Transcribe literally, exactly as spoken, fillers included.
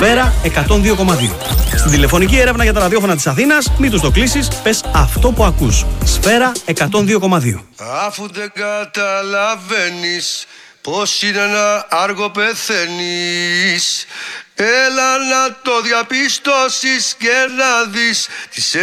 Σφαίρα εκατόν δύο κόμμα δύο. Στην τηλεφωνική έρευνα για τα ραδιόφωνα της Αθήνας, μην τους το κλείσεις, πες αυτό που ακούς. Σφαίρα εκατόν δύο κόμμα δύο. Αφού δεν καταλαβαίνεις πως είναι ένα άργο πεθαίνεις, έλα να το διαπιστώσεις και να δεις τις